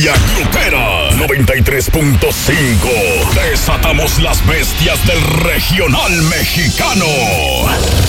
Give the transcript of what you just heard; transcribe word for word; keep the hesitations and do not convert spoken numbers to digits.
Cumbia Grupera noventa y tres punto cinco. Desatamos las bestias del regional mexicano.